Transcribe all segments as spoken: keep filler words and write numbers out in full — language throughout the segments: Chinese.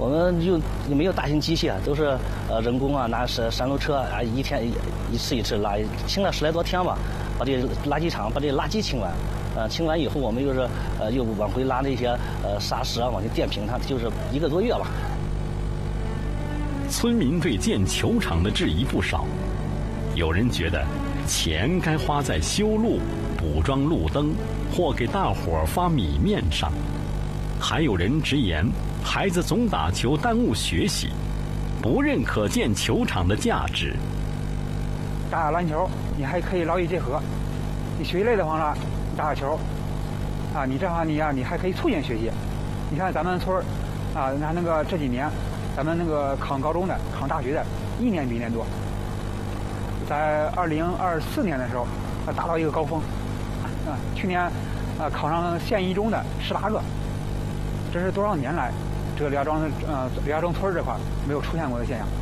我们用没有大型机械，都是呃人工啊，拿山山路车啊，一天一次一次拉，清了十来多天吧，把这垃圾场把这垃圾清完。呃，清完以后，我们又是呃又往回拉那些呃沙石啊，往去垫平它，就是一个多月吧。 村民对建球场的质疑不少，有人觉得钱该花在修路、补装路灯或给大伙儿发米面上，还有人直言孩子总打球耽误学习，不认可建球场的价值。 打打篮球，你还可以劳逸结合。你学习累的慌了，打打球，啊，你这样你呀、啊，你还可以促进学习。你看咱们村儿，啊，那那个这几年。咱们那个考高中的、考大学的，一年比一年多。在二零二四年的时候，啊，达到一个高峰，啊，去年啊考上县一中的十八个，这是多少年来这个刘家庄的呃刘家庄村这块没有出现过的现象。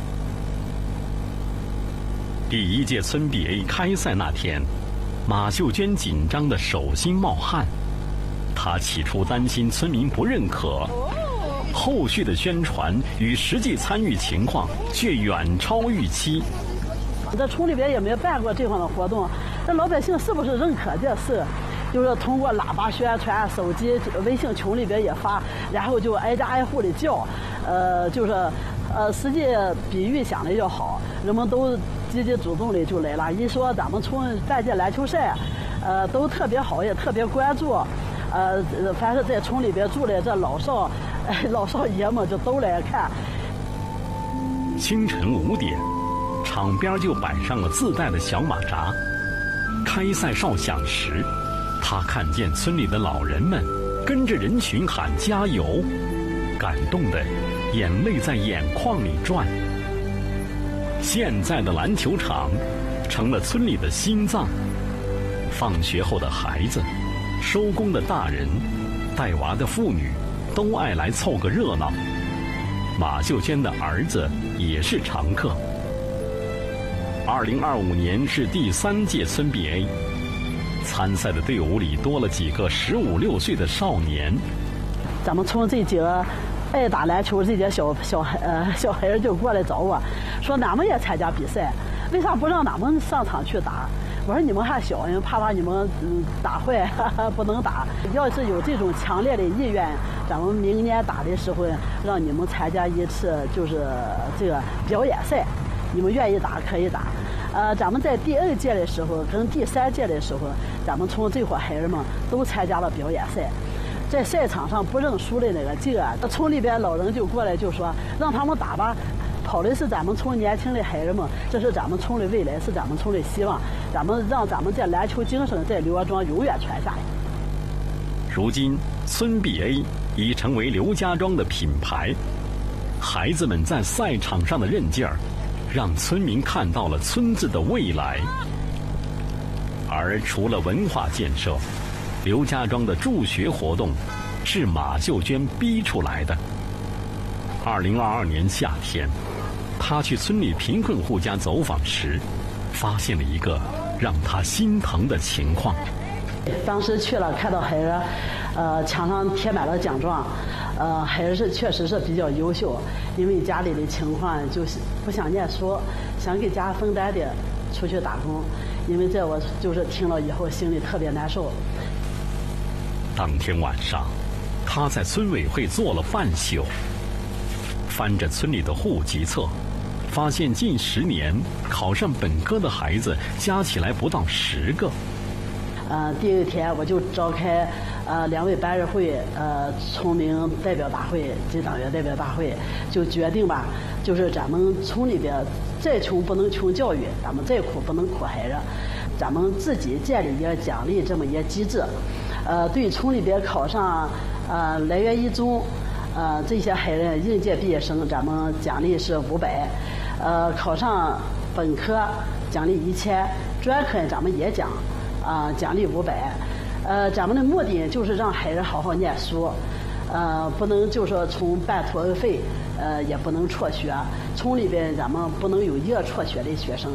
第一届村 B A 开赛那天，马秀娟紧张的手心冒汗，她起初担心村民不认可。后续的宣传与实际参与情况却远超预期。 在村里边也没办过这样的活动，这老百姓是不是认可这事？就是通过喇叭宣传、手机、微信群里边也发，然后就挨家挨户的叫，呃，就是，呃，实际比预想的要好，人们都积极主动的就来了。一说咱们村办届篮球赛，呃，都特别好，也特别关注。呃，凡是在村里边住的这老少，哎，老少爷们就都来看。 清晨五点，场边就摆上了自带的小马扎。开赛哨响时，他看见村里的老人们跟着人群喊加油，感动的眼泪在眼眶里转。现在的篮球场成了村里的心脏，放学后的孩子，收工的大人，带娃的妇女，都爱来凑个热闹。马秀娟的儿子也是常客。二零二五年是第三届村 B A， 参赛的队伍里多了几个十五六岁的少年。 咱们村这几个爱打篮球这些小小孩呃小孩儿就过来找我，说俺们也参加比赛，为啥不让俺们上场去打？我说你们还小，因为怕把你们嗯打坏，哈哈，不能打。要是有这种强烈的意愿，咱们明年打的时候，让你们参加一次就是这个表演赛，你们愿意打可以打。呃，咱们在第二届的时候跟第三届的时候，咱们村这伙孩儿们都参加了表演赛。在赛场上不认输的那个劲儿，村里边老人就过来就说，让他们打吧。跑的是咱们村年轻的孩子们，这是咱们村的未来，是咱们村的希望。咱们让咱们这篮球精神在刘家庄永远传下来。 如今，村 B A 已成为刘家庄的品牌，孩子们在赛场上的韧劲儿，让村民看到了村子的未来。而除了文化建设，刘家庄的助学活动是马秀娟逼出来的。二零二二年夏天，他去村里贫困户家走访时，发现了一个让他心疼的情况。 当时去了，看到孩儿，呃，墙上贴满了奖状，呃，孩儿是确实是比较优秀，因为家里的情况就是不想念书，想给家分担点出去打工，因为这我就是听了以后心里特别难受。 当天晚上，他在村委会坐了半宿，翻着村里的户籍册，发现近十年考上本科的孩子加起来不到十个。 呃，第二天我就召开呃两委班日会，呃村民代表大会及党员代表大会，就决定吧，就是咱们村里边再穷不能穷教育，咱们再苦不能苦孩子，咱们自己建立一个奖励这么一个机制，呃，对村里边考上呃来源一中。呃，这些孩子应届毕业生，咱们奖励是五百，呃，考上本科奖励一千，专科咱们也奖，啊、呃，奖励五百，呃，咱们的目的就是让孩子好好念书，呃，不能就说从办托儿费，呃，也不能辍学，村里边咱们不能有一个辍学的学生。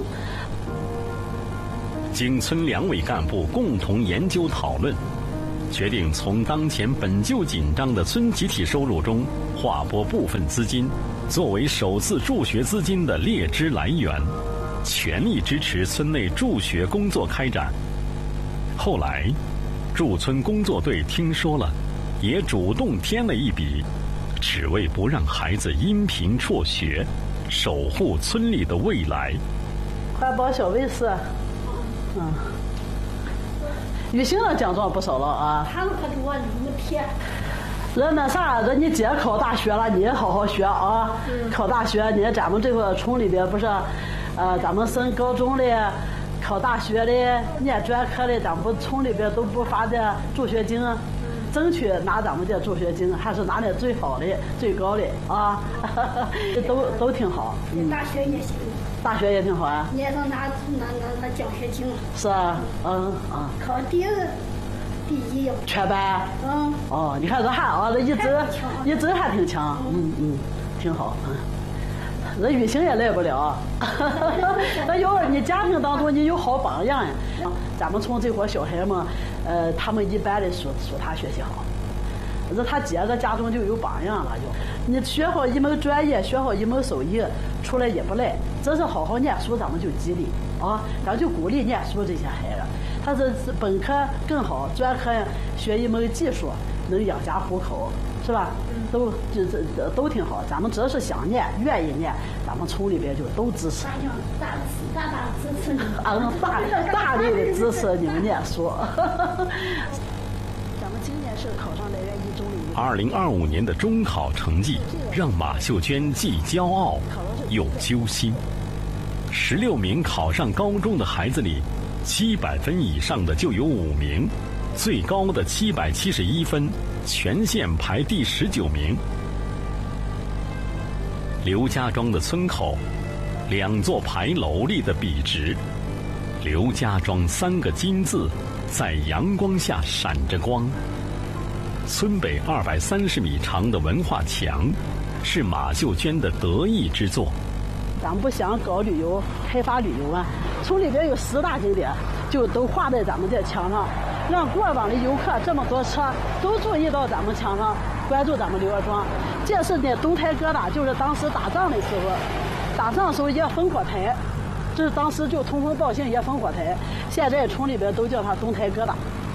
经村两委干部共同研究讨论，决定从当前本就紧张的村集体收入中划拨部分资金，作为首次助学资金的劣支来源，全力支持村内助学工作开展。后来，驻村工作队听说了，也主动添了一笔，只为不让孩子因贫辍学，守护村里的未来。 环保小卫士，嗯，雨欣的奖状不少了啊。 他们可多，你们贴。 人那啥，人你姐考大学了，你也好好学啊。嗯、考大学，你看咱们这个村里边不是，呃，咱们升高中的、考大学的、念专科的，咱们不村里边都不发点助学金，嗯、争取拿咱们这助学金，还是拿点最好的、最高的啊，都都挺好。 嗯、大学也行。 大学也挺好啊。 你也能拿拿拿拿奖学金。 是啊，嗯啊。 考第二。第一， 全班。 嗯。 哦，你看这还啊，这一直一直还挺强，嗯嗯，挺好，嗯。这雨欣也来不了，那有你家庭当中你有好榜样呀。咱们村这伙小孩们，呃，他们一般的属属他学习好，这他姐这家中就有榜样了，就你学好一门专业，学好一门手艺，出来也不赖。真是好好念书，咱们就激励啊，咱就鼓励念书这些孩子。他是本科更好，专科学一门技术，能养家糊口，是吧？都这这都挺好。咱们只要是想念、愿意念，咱们村里边就都支持。 大大大支持你。 啊，大大力的支持你们念书。咱们今年是考上来源一中里。 二零二五年的中考成绩让马秀娟既骄傲又揪心。十六名考上高中的孩子里，七百分以上的就有五名，最高的七百七十一分，全县排第十九名。刘家庄的村口，两座牌楼立得笔直，刘家庄三个金字在阳光下闪着光。村北二百三十米长的文化墙，是马秀娟的得意之作。 咱们不想搞旅游、开发旅游啊，村里边有十大景点，就都画在咱们这墙上，让过往的游客这么多车都注意到咱们墙上，关注咱们刘家庄。这是呢东台疙瘩，就是当时打仗的时候，打仗的时候也烽火台，这是当时就通风报信也烽火台，现在村里边都叫它东台疙瘩。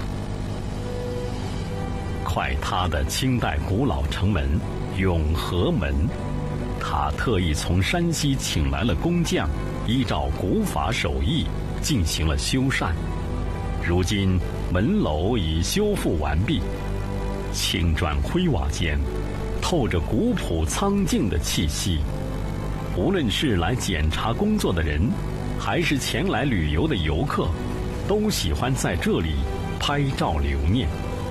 快塌的清代古老城门永和门，他特意从山西请来了工匠，依照古法手艺进行了修缮。如今门楼已修复完毕，青砖灰瓦间透着古朴苍劲的气息。无论是来检查工作的人，还是前来旅游的游客，都喜欢在这里拍照留念。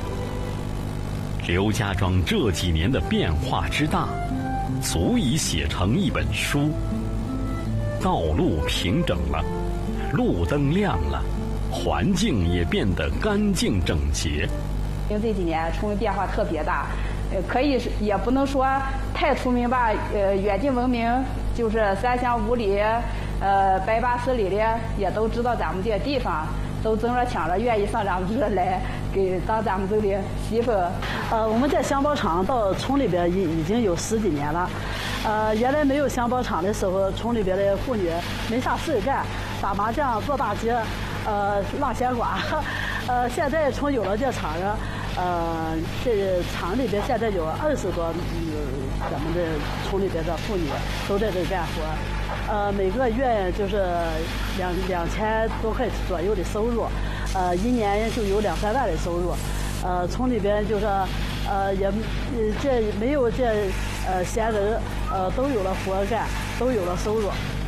刘家庄这几年的变化之大，足以写成一本书。道路平整了，路灯亮了，环境也变得干净整洁。 因为这几年村变化特别大，呃，可以也不能说太出名吧，呃，远近闻名，就是三乡五里，呃，百八十里的也都知道咱们这个地方，都争着抢着愿意上咱们这来给当咱们这里媳妇。 呃，我们这箱包厂到村里边已已经有十几年了。呃，原来没有箱包厂的时候，村里边的妇女没啥事干，打麻将、做大街，呃，拉闲瓜。呃，现在村有了这厂子，呃，这厂里边现在有二十多，嗯，咱们的村里边的妇女都在这干活。呃，每个月就是两两千多块左右的收入，呃，一年就有两三万的收入。呃，村里边就是，呃，也，这没有这呃闲人，呃，都有了活干，都有了收入。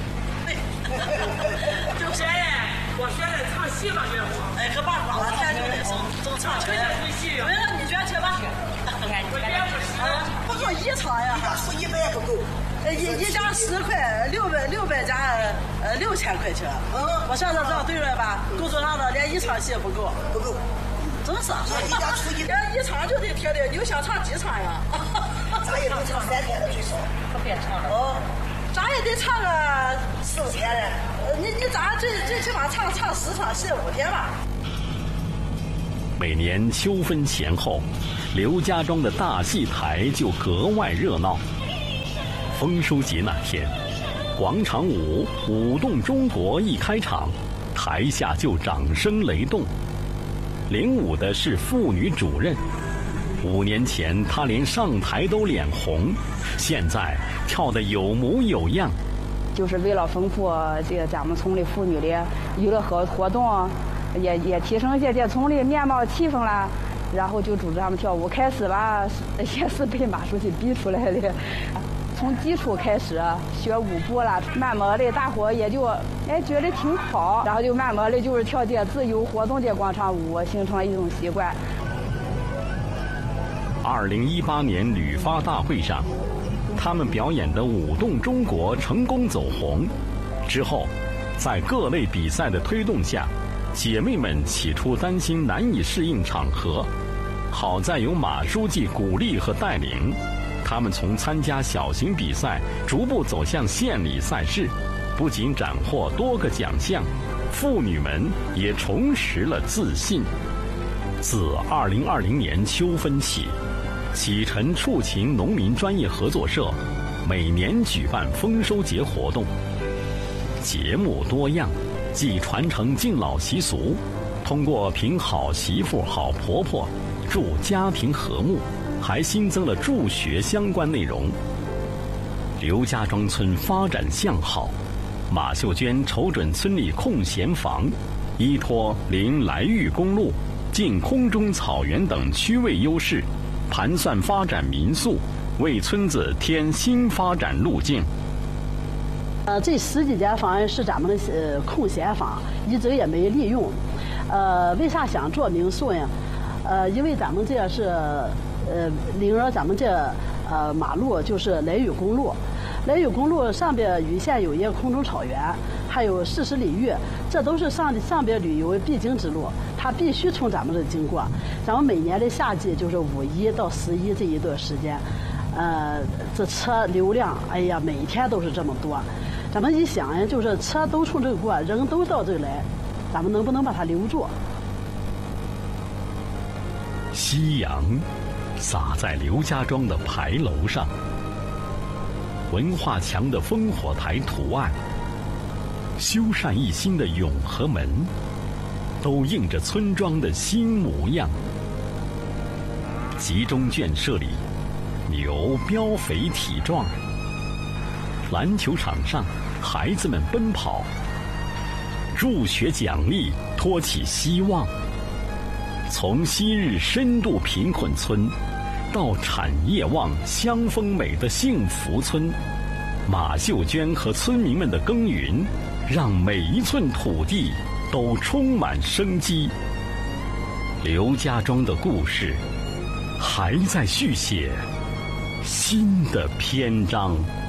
就现在，我现在唱戏嘛，这我。哎，可把光天就得生，正唱全是会戏。对了，你捐去吧。我捐不是。 不够一场呀。 付一百也不够。 一一家十块，六百六百家，呃，六千块钱。嗯。我算算账对了吧？工作上的连一场戏不够。 不够。 真是， 一家出一， 一场就得贴的，你想唱几场呀？ 咱也能唱三天的最少，可别唱了。 哦，咱也得唱个四天嘞。 呃，你你咱最最起码唱唱十场戏五天吧。 每年秋分前后，刘家庄的大戏台就格外热闹。丰收节那天，广场舞《舞动中国》一开场，台下就掌声雷动。领舞的是妇女主任，五年前她连上台都脸红，现在跳得有模有样。 就是为了丰富这个咱们村里妇女的娱乐活活动，也也提升一些这村里面貌气氛啦。然后就组织他们跳舞，开始吧也是被马书记逼出来的。从基础开始学舞步啦，慢慢的大伙也就哎觉得挺好，然后就慢慢的就是跳这自由活动的广场舞，形成了一种习惯。 二零一八年旅发大会上，他们表演的《舞动中国》成功走红。之后，在各类比赛的推动下，姐妹们起初担心难以适应场合，好在有马书记鼓励和带领，他们从参加小型比赛逐步走向县里赛事，不仅斩获多个奖项，妇女们也重拾了自信。自二零二零年秋分起，启辰畜禽农民专业合作社每年举办丰收节活动，节目多样，既传承敬老习俗，通过评好媳妇好婆婆，助家庭和睦，还新增了助学相关内容。刘家庄村发展向好，马秀娟瞅准村里空闲房，依托临来峪公路、近空中草原等区位优势，盘算发展民宿，为村子添新发展路径。 呃，这十几间房是咱们的呃空闲房，一直也没利用。呃，为啥想做民宿呢？呃，因为咱们这是呃临着咱们这呃马路就是来峪公路，来峪公路上边禹县有一个空中草原，还有四十里峪，这都是上上边旅游必经之路，它必须从咱们这经过。咱们每年的夏季就是五一到十一这一段时间，呃，这车流量，哎呀，每天都是这么多。咱们一想呀，就是车都从这儿过，人都到这儿来，咱们能不能把它留住？ 夕阳洒在刘家庄的牌楼上，文化墙的烽火台图案，修缮一新的永和门，都映着村庄的新模样。集中圈舍里，牛膘肥体壮，篮球场上孩子们奔跑，入学奖励托起希望。从昔日深度贫困村到产业旺乡风美的幸福村，马秀娟和村民们的耕耘让每一寸土地都充满生机。刘家庄的故事还在续写新的篇章。